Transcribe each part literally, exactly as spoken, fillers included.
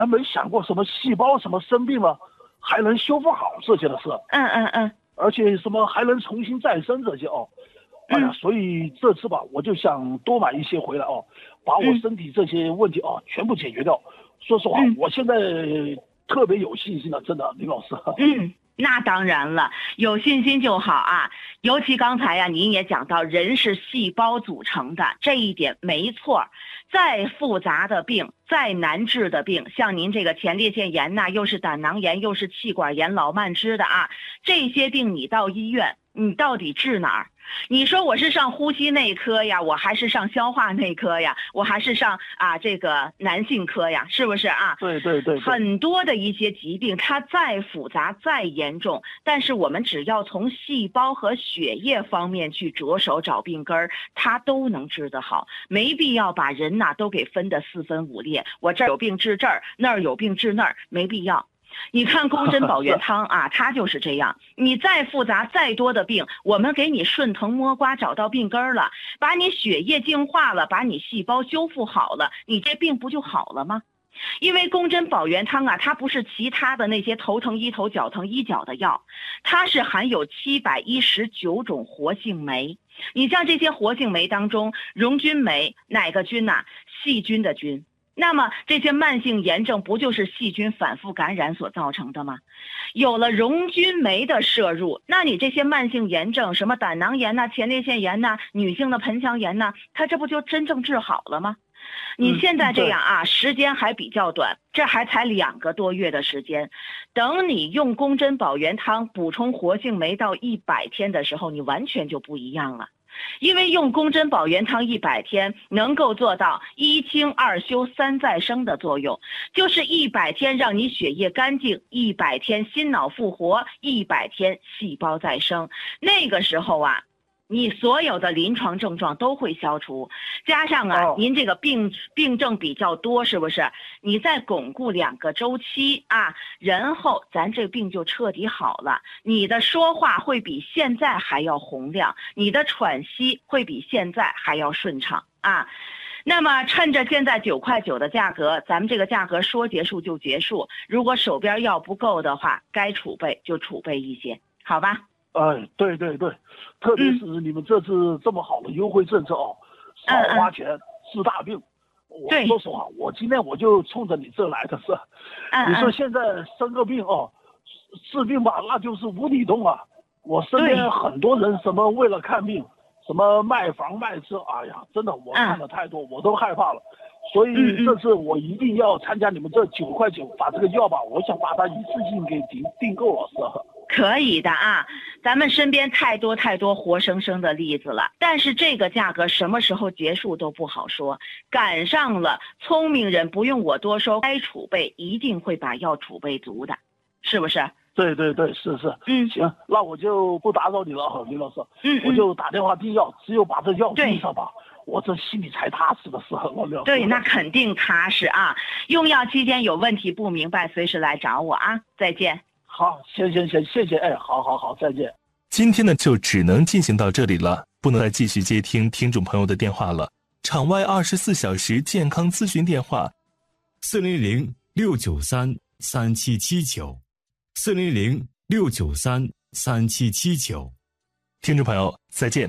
那没想过什么细胞什么生病了还能修复好这些的事。 嗯嗯嗯。 而且什么还能重新再生这些哦。哎呀，所以这次吧，我就想多买一些回来哦，把我身体这些问题哦全部解决掉。说实话，我现在特别有信心了，真的，李老师。 嗯。那当然了，有信心就好啊。尤其刚才呀、啊，您也讲到人是细胞组成的，这一点没错。再复杂的病，再难治的病，像您这个前列腺炎呐、啊，又是胆囊炎，又是气管炎、老慢支的啊，这些病你到医院，你到底治哪儿？你说我是上呼吸内科呀，我还是上消化内科呀，我还是上啊这个男性科呀，是不是啊？ 对对 对, 对。 很多的一些疾病，它再复杂再严重，但是我们只要从细胞和血液方面去着手找病根儿，它都能治得好，没必要把人呐、啊、都给分得四分五裂。我这儿有病治这儿，那儿有病治那儿，没必要。你看宫针保元汤啊，它就是这样。你再复杂再多的病，我们给你顺藤摸瓜找到病根了，把你血液净化了，把你细胞修复好了，你这病不就好了吗？因为宫针保元汤啊，它不是其他的那些头疼医头脚疼医脚的药，它是含有七百一十九种活性酶。你像这些活性酶当中，溶菌酶哪个菌呐、啊？细菌的菌。那么这些慢性炎症不就是细菌反复感染所造成的吗？有了溶菌酶的摄入，那你这些慢性炎症，什么胆囊炎呐、前列腺炎呐、女性的盆腔炎呐，它这不就真正治好了吗？你现在这样啊，时间还比较短，这还才两个多月的时间。等你用宫针保元汤补充活性酶到一百天的时候，你完全就不一样了。因为用宫针保元汤一百天能够做到一清二修三再生的作用，就是一百天让你血液干净，一百天心脑复活，一百天细胞再生。那个时候啊，你所有的临床症状都会消除，加上啊，哦、您这个病病症比较多，是不是？你再巩固两个周期啊，然后咱这病就彻底好了。你的说话会比现在还要洪亮，你的喘息会比现在还要顺畅啊。那么趁着现在九块九的价格，咱们这个价格说结束就结束。如果手边药不够的话，该储备就储备一些，好吧？ 哎，对对对，特别是你们这次这么好的优惠政策哦，少花钱治大病。我说实话，我今天我就冲着你这来的是。你说现在生个病哦，治病吧，那就是无底洞啊。我身边很多人什么为了看病，什么卖房卖车，哎呀，真的我看了太多，我都害怕了。所以这次我一定要参加你们这九块九，把这个药吧，我想把它一次性给订订购了，是吧？ 可以的啊，咱们身边太多太多活生生的例子了，但是这个价格什么时候结束都不好说，赶上了聪明人不用我多说，该储备一定会把药储备足的，是不是？ 对对对，是是， 嗯， 行，那我就不打扰你了，李老师， 嗯, 嗯， 我就打电话订药，只有把这药订上吧，我这心里才踏实的时候，我了。 对，那肯定踏实啊，用药期间有问题不明白，随时来找我啊，再见。 好，行行行，谢谢，哎，好好好，再见。 今天呢，就只能进行到这里了，不能再继续接听听众朋友的电话了。场外二十四小时健康咨询电话： 四零零六九三三七七九，四零零六九三三七七九。 听众朋友，再见。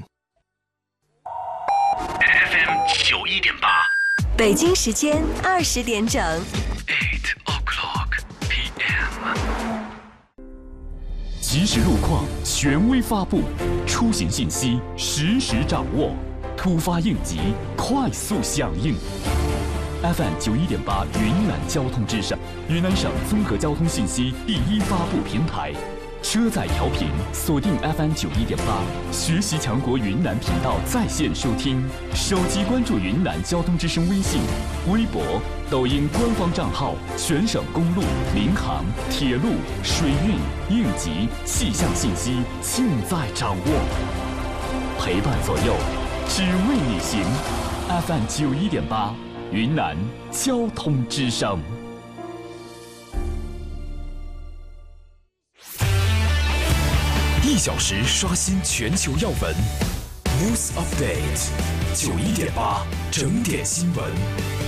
F M 九一点八， 北京时间二十点整。 Eight o'clock P M。 即时路况权威发布，出行信息实时掌握，突发应急快速响应。F M 九一点八云南交通之声，云南省综合交通信息第一发布平台。车载调频锁定 F M 九一点八，学习强国云南频道在线收听，手机关注云南交通之声微信、微博、抖音官方账号，全省公路、民航、铁路、水运、应急、气象信息尽在掌握，陪伴左右，只为你行。F M 九一点八，云南交通之声。 一小时刷新全球要闻 ，News Update， 九一点八整点新闻。